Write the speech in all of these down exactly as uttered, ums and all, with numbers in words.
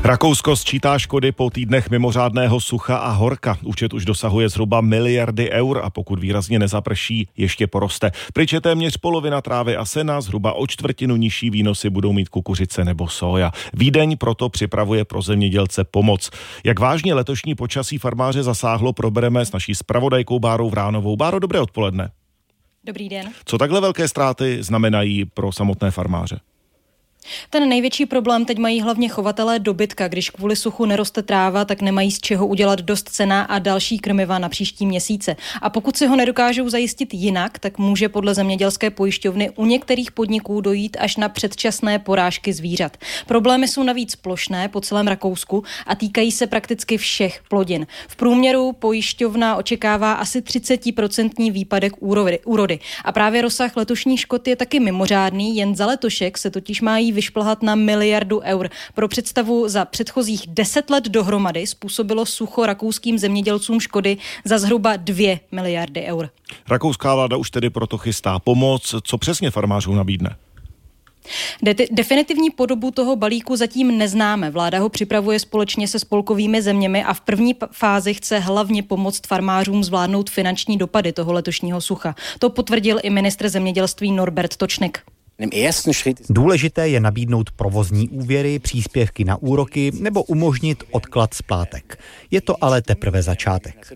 Rakousko sčítá škody po týdnech mimořádného sucha a horka. Účet už dosahuje zhruba miliardy eur a pokud výrazně nezaprší, ještě poroste. Pryč je téměř polovina trávy a sena, zhruba o čtvrtinu nižší výnosy budou mít kukuřice nebo soja. Vídeň proto připravuje pro zemědělce pomoc. Jak vážně letošní počasí farmáře zasáhlo, probereme s naší zpravodajkou Bárou Vránovou. Báro, dobré odpoledne. Dobrý den. Co takhle velké ztráty znamenají pro samotné farmáře? Ten největší problém teď mají hlavně chovatelé dobytka. Když kvůli suchu neroste tráva, tak nemají z čeho udělat dost sena a další krmiva na příští měsíce. A pokud si ho nedokážou zajistit jinak, tak může podle zemědělské pojišťovny u některých podniků dojít až na předčasné porážky zvířat. Problémy jsou navíc plošné po celém Rakousku a týkají se prakticky všech plodin. V průměru pojišťovna očekává asi třicet procent výpadek úrody. A právě rozsah letošních škod je taky mimořádný, jen za letošek se totiž mají vyšplhat na miliardu eur. Pro představu, za předchozích deset let dohromady způsobilo sucho rakouským zemědělcům škody za zhruba dvě miliardy eur. Rakouská vláda už tedy proto chystá pomoc. Co přesně farmářům nabídne? De- definitivní podobu toho balíku zatím neznáme. Vláda ho připravuje společně se spolkovými zeměmi a v první p- fázi chce hlavně pomoct farmářům zvládnout finanční dopady toho letošního sucha. To potvrdil i ministr zemědělství Norbert Točnek. Důležité je nabídnout provozní úvěry, příspěvky na úroky nebo umožnit odklad splátek. Je to ale teprve začátek.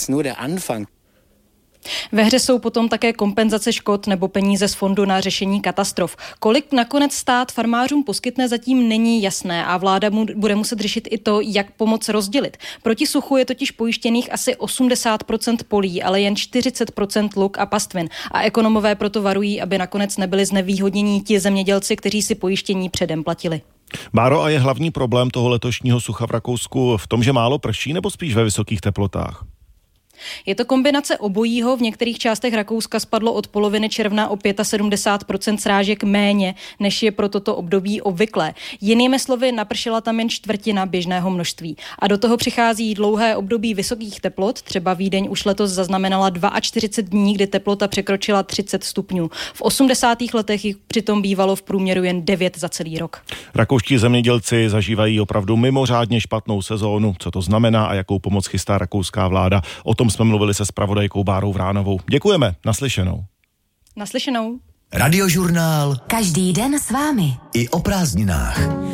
Ve hře jsou potom také kompenzace škod nebo peníze z fondu na řešení katastrof. Kolik nakonec stát farmářům poskytne, zatím není jasné a vláda mu bude muset řešit i to, jak pomoc rozdělit. Proti suchu je totiž pojištěných asi osmdesát procent polí, ale jen čtyřicet procent luk a pastvin. A ekonomové proto varují, aby nakonec nebyli znevýhodnění ti zemědělci, kteří si pojištění předem platili. Báro, a je hlavní problém toho letošního sucha v Rakousku v tom, že málo prší nebo spíš ve vysokých teplotách? Je to kombinace obojího. V některých částech Rakouska spadlo od poloviny června o sedmdesát pět procent srážek méně, než je pro toto období obvyklé. Jinými slovy, napršela tam jen čtvrtina běžného množství. A do toho přichází dlouhé období vysokých teplot. Třeba Vídeň už letos zaznamenala čtyřicet dva dní, kdy teplota překročila třicet stupňů. V osmdesátých letech jich přitom bývalo v průměru jen devět za celý rok. Rakouští zemědělci zažívají opravdu mimořádně špatnou sezónu. Co to znamená a jakou pomoc chystá rakouská vláda? O tom jsme mluvili se zpravodajkou Bárou Vránovou. Děkujeme, naslyšenou. Naslyšenou. Radiožurnál. Každý den s vámi. I o prázdninách.